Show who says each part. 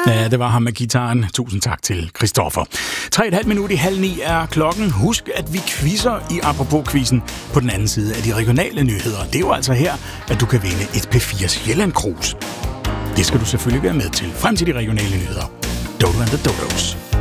Speaker 1: Ja, det var ham med gitaren. Tusind tak til Christoffer. 3,5 minutter i 8:30 er klokken. Husk, at vi quizzer i Apropos-quizzen på den anden side af de regionale nyheder. Det er jo altså her, at du kan vinde et P4 Sjælland-krus. Det skal du selvfølgelig være med til. Frem til de regionale nyheder. Dodo and the Dodos.